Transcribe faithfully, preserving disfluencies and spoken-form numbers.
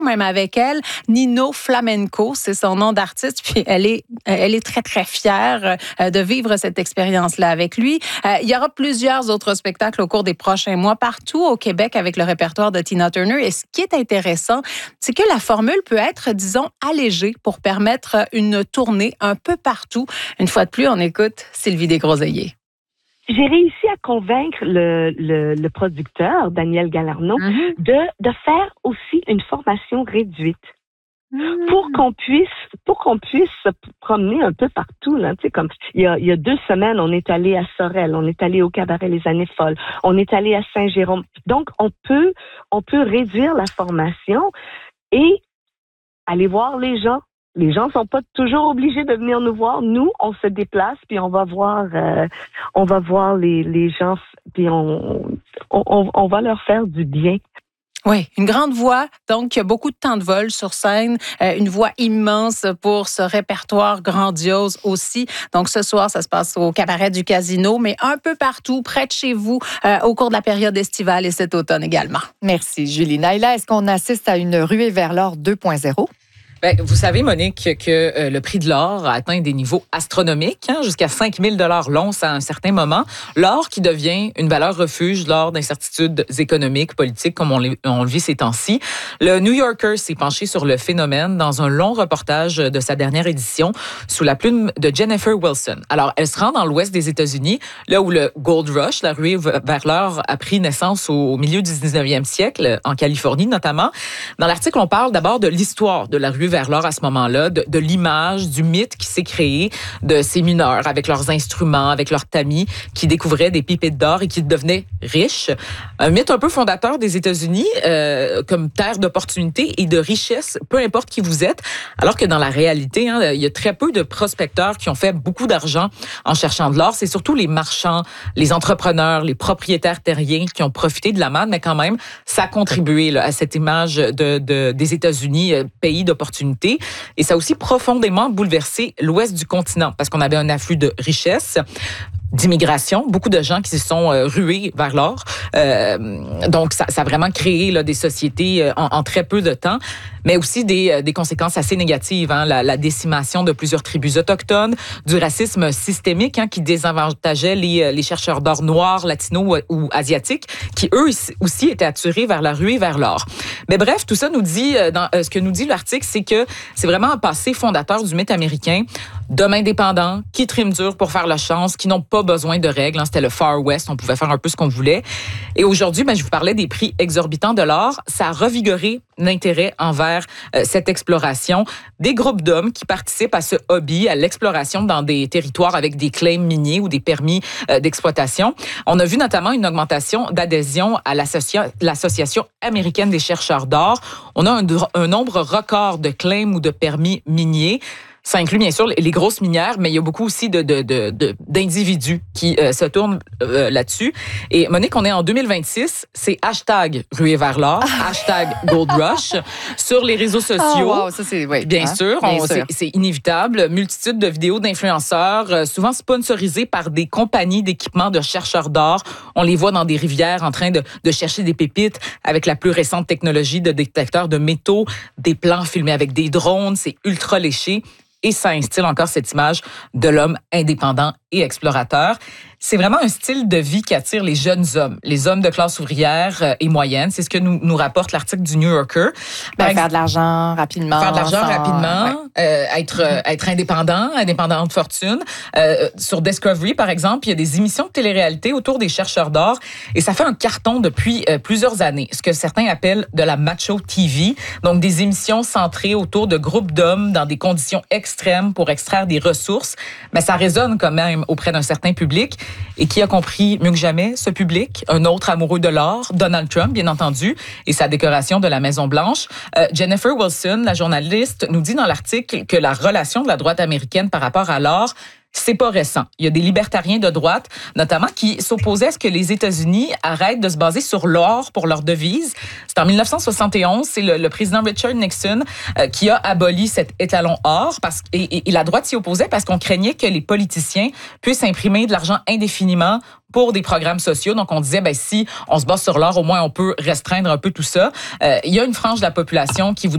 même avec elle. Nino Flamenco, c'est son nom d'artiste. Puis elle est, elle est très, très fière de vivre cette expérience-là avec lui. Il y aura plusieurs autres spectacles au cours des prochains mois partout au Québec avec le répertoire de Tina Turner. Et ce qui est intéressant, c'est que la formule peut être, disons, allégée pour permettre une tournée un peu partout. Une fois de plus, on écoute Sylvie Desgroseilliers. J'ai réussi à convaincre le, le, le producteur, Daniel Galarno, mm-hmm. de, de faire aussi une formation réduite. Mm-hmm. Pour qu'on puisse, pour qu'on puisse se promener un peu partout, là. Tu sais, comme, il y a, il y a deux semaines, on est allé à Sorel, on est allé au Cabaret Les Années Folles, on est allé à Saint-Jérôme. Donc, on peut, on peut réduire la formation et aller voir les gens. Les gens sont pas toujours obligés de venir nous voir. Nous, on se déplace puis on va voir, euh, on va voir les, les gens puis on, on, on va leur faire du bien. Oui, une grande voix, donc beaucoup de temps de vol sur scène, euh, une voix immense pour ce répertoire grandiose aussi. Donc ce soir, ça se passe au Cabaret du Casino, mais un peu partout, près de chez vous, euh, au cours de la période estivale et cet automne également. Merci, Julie. Naïla, est-ce qu'on assiste à une ruée vers l'or deux point zéro? Ben, vous savez, Monique, que euh, le prix de l'or a atteint des niveaux astronomiques, hein, jusqu'à cinq mille dollars l'once à un certain moment. L'or qui devient une valeur refuge lors d'incertitudes économiques, politiques, comme on, les, on le vit ces temps-ci. Le New Yorker s'est penché sur le phénomène dans un long reportage de sa dernière édition sous la plume de Jennifer Wilson. Alors, elle se rend dans l'ouest des États-Unis, là où le Gold Rush, la ruée vers l'or, a pris naissance au milieu du dix-neuvième siècle, en Californie notamment. Dans l'article, on parle d'abord de l'histoire de la ruée vers l'or à ce moment-là, de, de l'image, du mythe qui s'est créé de ces mineurs avec leurs instruments, avec leurs tamis, qui découvraient des pépites d'or et qui devenaient riches. Un mythe un peu fondateur des États-Unis euh, comme terre d'opportunités et de richesse, peu importe qui vous êtes, alors que dans la réalité, hein, il y a très peu de prospecteurs qui ont fait beaucoup d'argent en cherchant de l'or. C'est surtout les marchands, les entrepreneurs, les propriétaires terriens qui ont profité de la manne, mais quand même, ça a contribué là, à cette image de, de, des États-Unis, euh, pays d'opportunités. Et ça a aussi profondément bouleversé l'ouest du continent parce qu'on avait un afflux de richesses, d'immigration, beaucoup de gens qui se sont euh, rués vers l'or. Euh, donc, ça, ça a vraiment créé là, des sociétés euh, en, en très peu de temps, mais aussi des, euh, des conséquences assez négatives. Hein, la, la décimation de plusieurs tribus autochtones, du racisme systémique hein, qui désavantageait les, les chercheurs d'or noirs, latinos ou, ou asiatiques, qui eux aussi étaient attirés vers la ruée vers l'or. Mais bref, tout ça nous dit, euh, dans, euh, ce que nous dit l'article, c'est que c'est vraiment un passé fondateur du mythe américain, d'hommes indépendants qui triment dur pour faire la chance, qui n'ont pas besoin de règles. Hein, c'était le Far West, on pouvait faire un peu ce qu'on voulait. Et aujourd'hui, ben, je vous parlais des prix exorbitants de l'or. Ça a revigoré l'intérêt envers euh, cette exploration. Des groupes d'hommes qui participent à ce hobby, à l'exploration dans des territoires avec des claims miniers ou des permis euh, d'exploitation. On a vu notamment une augmentation d'adhésion à l'associa- l'Association américaine des chercheurs d'or. On a un, un nombre record de claims ou de permis miniers. Ça inclut bien sûr les grosses minières, mais il y a beaucoup aussi de, de, de, de, d'individus qui euh, se tournent euh, là-dessus. Et Monique, on est en deux mille vingt-six, c'est hashtag ruée vers l'or, hashtag Gold Rush sur les réseaux sociaux. Oh, wow, ça c'est, oui, bien hein? sûr, bien on, sûr. C'est, c'est inévitable. Multitude de vidéos d'influenceurs, euh, souvent sponsorisées par des compagnies d'équipements de chercheurs d'or. On les voit dans des rivières en train de, de chercher des pépites avec la plus récente technologie de détecteurs de métaux, des plans filmés avec des drones, c'est ultra léché. Et ça instille encore cette image de l'homme indépendant et explorateur. C'est vraiment un style de vie qui attire les jeunes hommes, les hommes de classe ouvrière et moyenne. C'est ce que nous, nous rapporte l'article du New Yorker. Ben, faire de l'argent rapidement. Faire de l'argent sans... rapidement, ouais. euh, être, euh, être indépendant, indépendant de fortune. Euh, sur Discovery, par exemple, il y a des émissions de télé-réalité autour des chercheurs d'or et ça fait un carton depuis euh, plusieurs années. Ce que certains appellent de la macho T V. Donc, des émissions centrées autour de groupes d'hommes dans des conditions extrêmes pour extraire des ressources. Mais ça résonne quand même auprès d'un certain public. Et qui a compris mieux que jamais ce public? Un autre amoureux de l'or, Donald Trump, bien entendu, et sa décoration de la Maison-Blanche. Euh, Jennifer Wilson, la journaliste, nous dit dans l'article que la relation de la droite américaine par rapport à l'or, c'est pas récent. Il y a des libertariens de droite, notamment, qui s'opposaient à ce que les États-Unis arrêtent de se baser sur l'or pour leur devise. C'est en dix-neuf cent soixante et onze, c'est le, le président Richard Nixon euh, qui a aboli cet étalon or parce, et, et, et la droite s'y opposait parce qu'on craignait que les politiciens puissent imprimer de l'argent indéfiniment pour des programmes sociaux. Donc, on disait, ben si on se base sur l'or, au moins on peut restreindre un peu tout ça. Euh, il y a une frange de la population qui voudrait